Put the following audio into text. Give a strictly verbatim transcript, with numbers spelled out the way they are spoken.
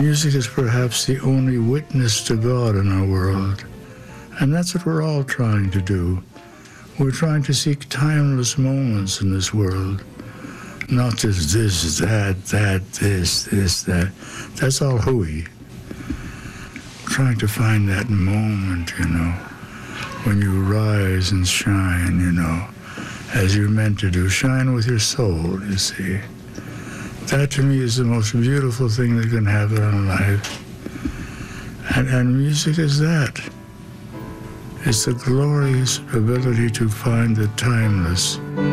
music is perhaps the only witness to God in our world. And that's what we're all trying to do. We're trying to seek timeless moments in this world. Not just this, that, that, this, this, that. That's all hooey. Trying to find that moment, you know, when you rise and shine, you know, as you're meant to do. Shine with your soul, you see. That to me is the most beautiful thing that can happen in life. And, and music is that. It's the glorious ability to find the timeless.